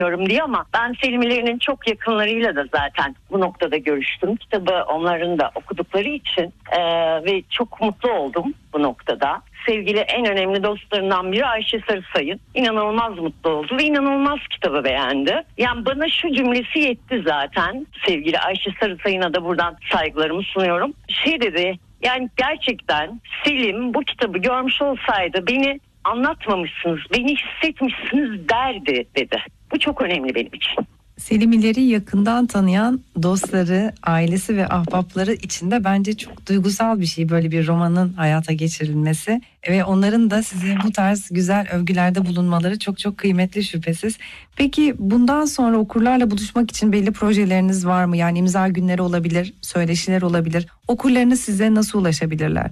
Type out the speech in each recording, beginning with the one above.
diye, ama ben Selim İleri'nin çok yakınlarıyla da zaten bu noktada görüştüm. Kitabı onların da okudukları için ve çok mutlu oldum bu noktada. Sevgili en önemli dostlarından biri Ayşe Sarısay'ın inanılmaz mutlu oldu ve inanılmaz kitabı beğendi. Yani bana şu cümlesi yetti zaten. Sevgili Ayşe Sarısay'ına da buradan saygılarımı sunuyorum. Dedi, yani gerçekten Selim bu kitabı görmüş olsaydı beni anlatmamışsınız, beni hissetmişsiniz derdi dedi. Bu çok önemli benim için. Selim İleri'yi yakından tanıyan dostları, ailesi ve ahbapları için de bence çok duygusal bir şey böyle bir romanın hayata geçirilmesi ve onların da size bu tarz güzel övgülerde bulunmaları çok çok kıymetli şüphesiz. Peki bundan sonra okurlarla buluşmak için belli projeleriniz var mı? Yani imza günleri olabilir, söyleşiler olabilir. Okurlarınız size nasıl ulaşabilirler?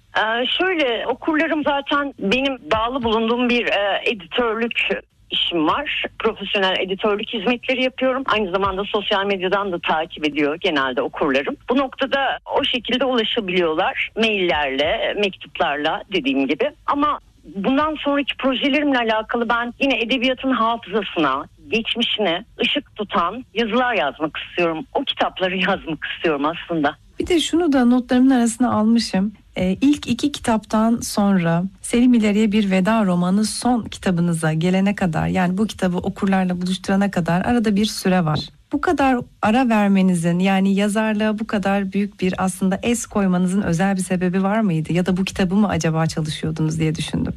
Okurlarım zaten benim bağlı bulunduğum bir editörlük işim var. Profesyonel editörlük hizmetleri yapıyorum. Aynı zamanda sosyal medyadan da takip ediyor genelde okurlarım. Bu noktada o şekilde ulaşabiliyorlar. Maillerle, mektuplarla dediğim gibi. Ama bundan sonraki projelerimle alakalı ben yine edebiyatın hafızasına, geçmişine ışık tutan yazılar yazmak istiyorum. O kitapları yazmak istiyorum aslında. Bir de şunu da notlarımın arasına almışım. İlk 2 kitaptan sonra Selim İleri'ye bir veda romanı son kitabınıza gelene kadar, yani bu kitabı okurlarla buluşturana kadar arada bir süre var. Bu kadar ara vermenizin, yani yazarlığa bu kadar büyük bir aslında es koymanızın özel bir sebebi var mıydı? Ya da bu kitabı mı acaba çalışıyordunuz diye düşündüm.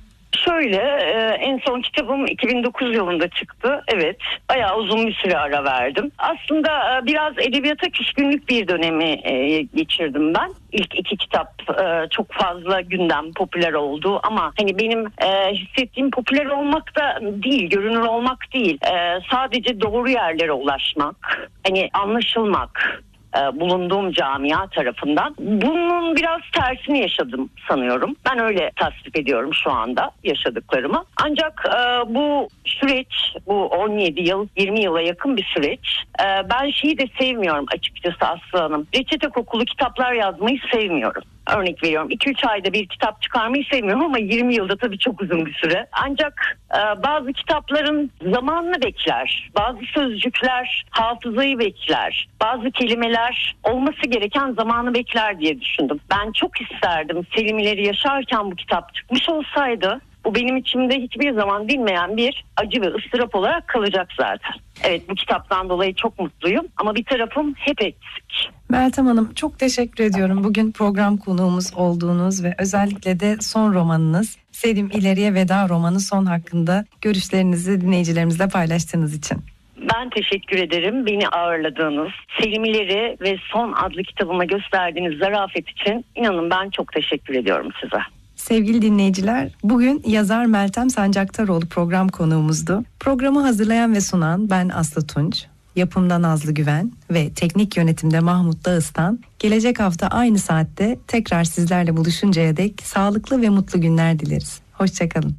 En son kitabım 2009 yılında çıktı. Evet, bayağı uzun bir süre ara verdim. Aslında biraz edebiyata küskünlük bir dönemi geçirdim ben. İlk 2 kitap çok fazla gündem, popüler oldu ama hani benim hissettiğim popüler olmak da değil, görünür olmak değil. Sadece doğru yerlere ulaşmak, hani anlaşılmak. Bulunduğum camia tarafından. Bunun biraz tersini yaşadım sanıyorum. Ben öyle tasvip ediyorum şu anda yaşadıklarımı. Ancak bu süreç, bu 17 yıl, 20 yıla yakın bir süreç. Ben şeyi de sevmiyorum açıkçası Aslı Hanım. Reçete kokulu kitaplar yazmayı sevmiyorum. Örnek veriyorum, 2-3 ayda bir kitap çıkarmayı sevmiyorum ama 20 yılda tabii çok uzun bir süre. Ancak bazı kitapların zamanını bekler. Bazı sözcükler hafızayı bekler. Bazı kelimeler olması gereken zamanı bekler diye düşündüm. Ben çok isterdim Selim İleri yaşarken bu kitap çıkmış olsaydı. Bu benim içimde hiçbir zaman dinmeyen bir acı ve ıstırap olarak kalacak zaten. Evet, bu kitaptan dolayı çok mutluyum ama bir tarafım hep eksik. Meltem Hanım, çok teşekkür ediyorum. Bugün program konuğumuz olduğunuz ve özellikle de son romanınız Selim İleri'ye veda romanı son hakkında görüşlerinizi dinleyicilerimizle paylaştığınız için. Ben teşekkür ederim beni ağırladığınız, Selim İleri ve Son adlı kitabıma gösterdiğiniz zarafet için inanın ben çok teşekkür ediyorum size. Sevgili dinleyiciler, bugün yazar Meltem Sancaktaroğlu program konuğumuzdu. Programı hazırlayan ve sunan ben Aslı Tunç, yapımda Nazlı Güven ve teknik yönetimde Mahmut Dağıstan. Gelecek hafta aynı saatte tekrar sizlerle buluşuncaya dek sağlıklı ve mutlu günler dileriz. Hoşçakalın.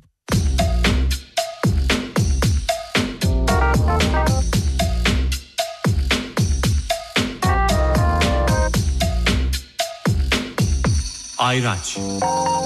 Ayraç.